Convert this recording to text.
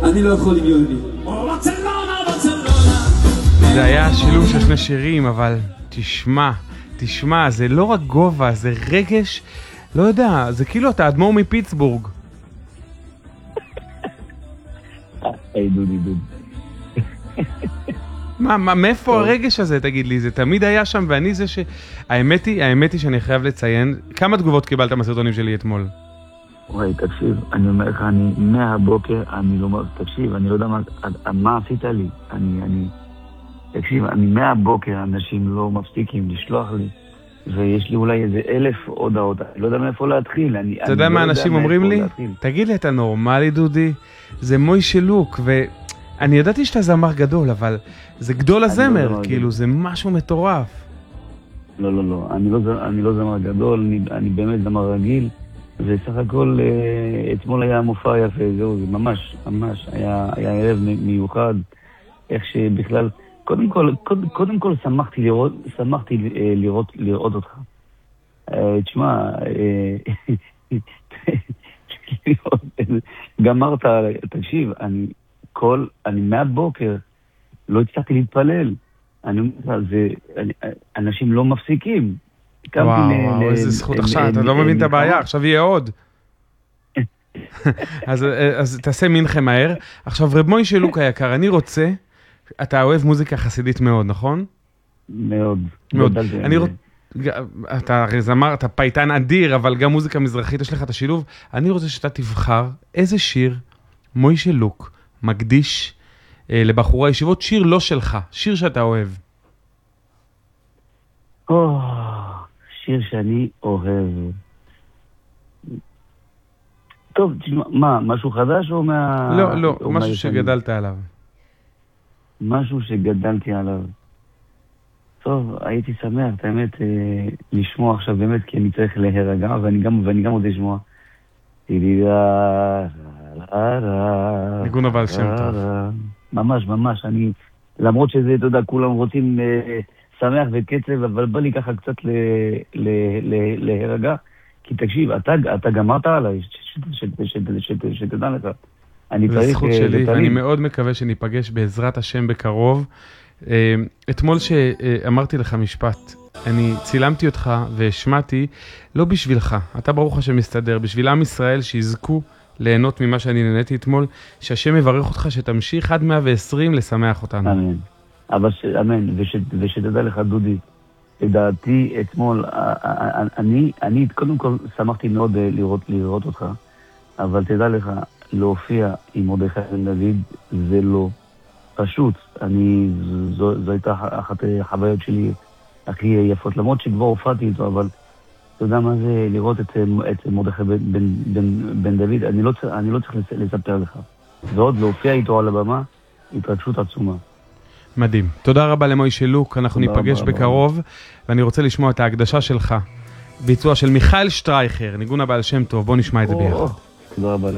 אני לא יכול עם יוני. זה היה שילוב של שני שירים, אבל תשמע, זה לא רק גובה, זה רגש, לא יודע, זה כאילו אתה אדמו"ר מפיטסבורג. היי דודי. מאיפה הרגש הזה, תגיד לי? זה תמיד היה שם, ואני זה האמת היא שאני חייב לציין, כמה תגובות קיבלת מהסרטונים שלי אתמול? וואי, תקשיב, אני אומר לך, מהבוקר, אני לא אומר, תקשיב, אני לא יודע מה עשית לי. תקשיב, מהבוקר אנשים לא מפסיקים לשלוח לי, ויש לי אולי איזה 1,000 הודעות, אני לא יודע מאיפה להתחיל. אתה יודע מה אנשים אומרים לי? תגיד לי, אתה נורמלי, דודי? זה מוישה לוק, ואני ידעתי שאתה זמר גדול, אבל זה גדול הזמר, כאילו, זה משהו מטורף. לא, אני לא זמר גדול, אני באמת זמר רגיל, וסך הכל, אתמול היה מופע יפה, זהו, זה ממש, היה ערב מיוחד, איך שבכלל, קודם כל שמחתי לראות אותך. תשמע, גמרת, תקשיב, אני מהבוקר לא הצלחתי להתפלל. אני אומר, אנשים לא מפסיקים. וואו, איזה זכות עכשיו, אתה לא מבין את הבעיה, עכשיו יהיה עוד. אז תעשה מנחה מהר. עכשיו, רב מוישה לוק היקר, אני רוצה, אתה אוהב מוזיקה חסידית מאוד, נכון? מאוד. אתה הרי זמר, אתה פייטן אדיר, אבל גם מוזיקה מזרחית, יש לך את השילוב. אני רוצה שאתה תבחר איזה שיר מוישה לוק מקדיש לבחורי הישיבות, שיר לא שלך, שיר שאתה אוהב. שיר שאני אוהב. טוב, תשמע, משהו חדש או לא, משהו שגדלת עליו. משהו שגדלתי עליו. טוב, הייתי שמח, האמת, לשמוע עכשיו באמת, כי אני צריך להירגע, ואני גם רוצה לשמוע. ניגון הבעל שם טוב. ממש, למרות שזה, אתה יודע, כולם רוצים שמח וקצב, אבל בא לי ככה קצת להירגע, כי תקשיב, אתה גמרת עליי, שתדע לך. זה זכות שלי, ואני מאוד מקווה שניפגש בעזרת השם בקרוב. אתמול שאמרתי לך משפט, אני צילמתי אותך והשמעתי, לא בשבילך, אתה ברוך השם מסתדר, בשביל עם ישראל שיזכו ליהנות ממה שאני נהניתי אתמול, שהשם יברך אותך שתמשיך עד 120 לשמח אותנו. אמן. אמן, ושתדע לך דודי, לדעתי אתמול, אני קודם כל שמחתי מאוד לראות אותך, אבל תדע לך, להופיע עם מרדכי בן דוד זה לא פשוט. זו הייתה אחת החוויות שלי הכי יפות, למרות שכבר הופעתי איתו, אבל אתה יודע מה זה לראות את מרדכי בן דוד, אני לא צריך לספר לך. ועוד להופיע איתו על הבמה, התרגשות עצומה. מדהים. תודה רבה למוישה לוק, אנחנו ניפגש בקרוב, ואני רוצה לשמוע את ההקדשה שלך, ביצוע של מיכאל שטרייכר, ניגון הבעל שם טוב, בוא נשמע את זה ביחד. תודה רבה לך.